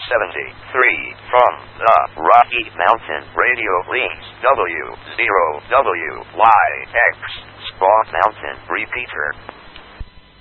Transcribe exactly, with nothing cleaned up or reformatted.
seventy-three from the Rocky Mountain Radio Links W zero W Y X Spa Mountain Repeater.